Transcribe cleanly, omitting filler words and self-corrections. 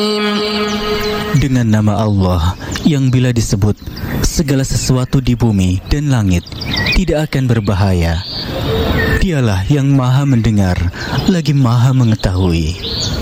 Dengan nama Allah yang bila disebut segala sesuatu di bumi dan langit tidak akan berbahaya. Dialah yang maha mendengar lagi maha mengetahui.